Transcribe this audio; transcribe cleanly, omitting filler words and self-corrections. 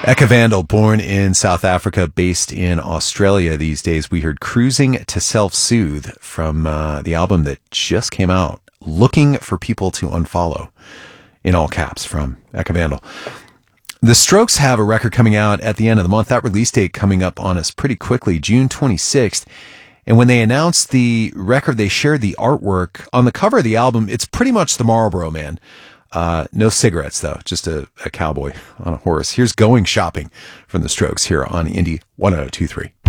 Eka Vandal, born in South Africa, based in Australia these days. We heard Cruising to Self-Soothe from the album that just came out, Looking for People to Unfollow, in all caps, from Eka Vandal. The Strokes have a record coming out at the end of the month. That release date coming up on us pretty quickly, June 26th. And when they announced the record, they shared the artwork. On the cover of the album, it's pretty much the Marlboro Man. No cigarettes, though. Just a cowboy on a horse. Here's Going Shopping from the Strokes here on Indie 1023.